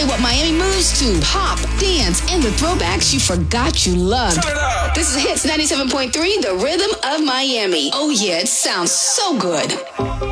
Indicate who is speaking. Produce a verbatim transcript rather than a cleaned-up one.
Speaker 1: play what Miami moves to. Pop, dance, and the throwbacks you forgot you loved.
Speaker 2: Turn it up.
Speaker 1: This is Hits ninety-seven point three, the rhythm of Miami. Oh yeah, it sounds so good.